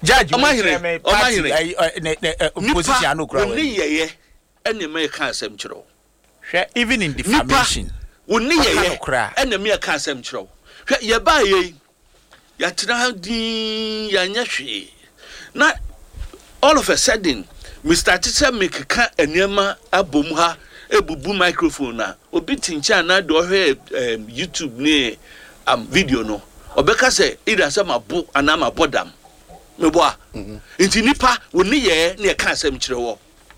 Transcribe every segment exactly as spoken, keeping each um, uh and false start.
judge Omahire Omahire position anokura woni yeye ene me ka asem kiro even in defamation woni yeye ene me ka asem kiro hwe ye ba ye ya tira din ya nya hwe na all of a sudden Mister Tisa make ka enema abom ha ebubu microphone na obi tincha na do hwe YouTube ne am video no obeka say ida say mabo ana mabodam meboa nti nipa woni ye na ka asem kire wo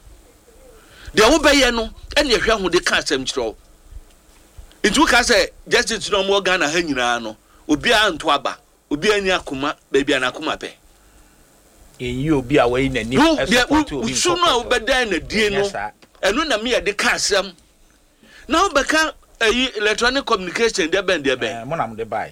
de wo beye no ene hwe ho de ka asem kire wo nti wo ka say justice no mo Ghana ha nyina no obi anto aba obi ani akoma ba bia na akoma pe eyi obi a we nani support obi so no obeda na die no eno na me de ka asem na obeka electronic communication de ben de ben mo na mo de bai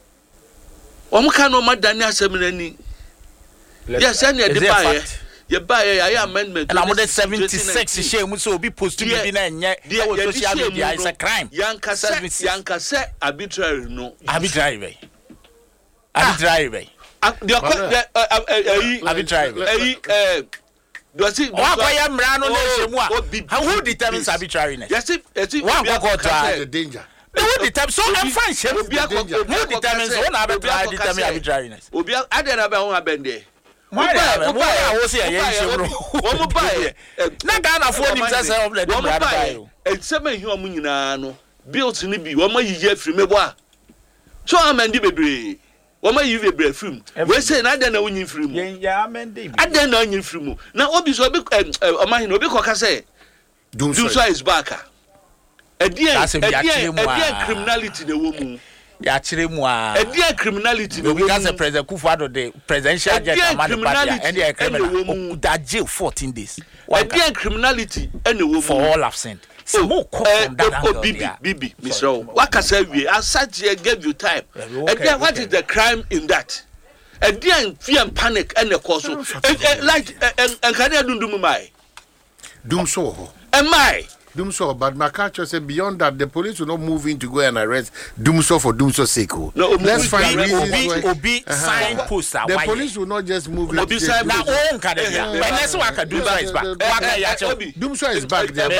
omo ka no madani asem nani yes and de bai ye bai ya amendment and I'm seventy-six share mu so obi post to be na enye e social media is a crime yanka se yanka se arbitrary no arbitrary way arbitrary way the arbitrary eh eh do see wa kwa ya mra no na shemu a who determines arbitrariness yes yes one go the danger who determines so I'm fine shemu who determines one arbitrary arbitrariness obi ade na be ho abende why why wo say ya shemu wo mo buy na Ghana for nim say say of the buy e sema hi o mu nyina no built ni bi wo ma yiye afiri mebo a so amandi bebre wo ma yiye bebre afiri we say na ade na wonyi afiri mu yen ya amandi ade na wonyi afiri mu na obi so obi o ma hi no obi koka say doom so is back edien edien edien criminality na wo mu ya kire mu a edien criminality na wo mu because the president Kufuor the presidential jet command party and the criminal that jail fourteen days edien criminality ene wo mu for all absent so bibi bibi Mister Wakasa we asat here gave you time edien what is the crime in that edien fear and panic and the cause like and can you do mai doom so am I doom so but my culture say beyond that the police will not move in to go and arrest doom so for doom so sake. No, let's find reasons why obi sign poster the police will not just move obi sign na own kadea when let's work doom so is back waka ya che doom so is back there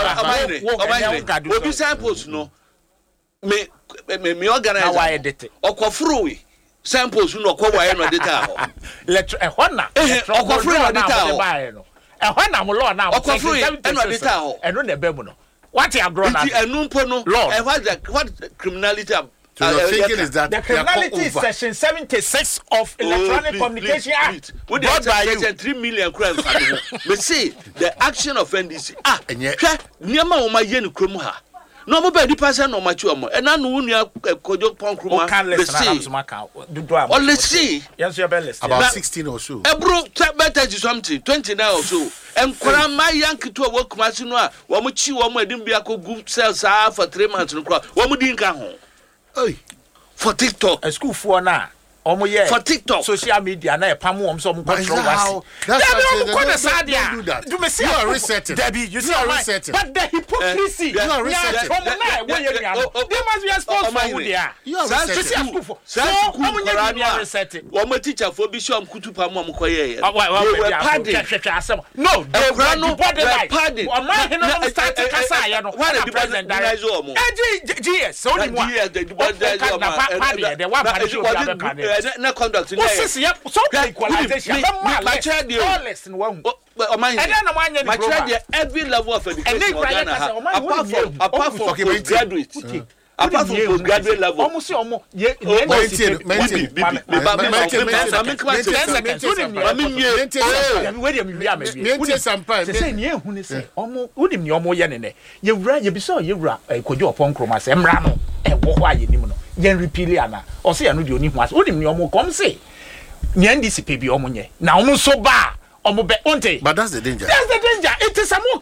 obi sign post no me me me organize na why edit okofuru we sign post no okwa no edit a ho let's e ho na okofuru no edit a ho e ho na mo law na okofuru e no edit a ho e no na be mu no what you grown up enu mpo no and what the what criminality so uh, your thinking is that the criminality is section seventy-six of electronic oh, please, communication please, act please. Brought by you three million crime me see the action of N D C ah hwe niam a wo ma ye ne krom ha no mo ba di person no ma chi omo e na no nua kojo ponkroma me see only see yes you be list about sixteen or so ebro better something twenty-nine or so enkora ma yanketo wo kumasi no a wo mo chi wo mo edim bia ko group cells ah for three months no kro wo mo din ka ho oi for TikTok a school for na omo ye for TikTok social media na e pam wo so mo control was that's what they do that do me see you are resetting Debbie you see resetting but the hypocrisy you are resetting they must be exposed for who they are you are resetting so omo nye resetting wo mo teacher for bi shom kutupa mo mo koye no they were no body like o man he no start kasa ya no what the president direct omo G S so ni mo the body omo the one party na conduct ni so equalization ma try dey less in one o man ma try dey every level of education apart from apart from graduate apart from postgraduate level almost almost ye maintain maintain maintain sampai say ni ehun ni say omo unim ni omo ye ne ne ye wura ye bi so ye wura kojo opon kroma se mra no e wo ho aye nim no ye repeal ana o se ya no de oni hu ase unim ni omo kom say ni N D C pe bi omo nye na omo so ba omo be onte but that's the danger that's the danger it is a more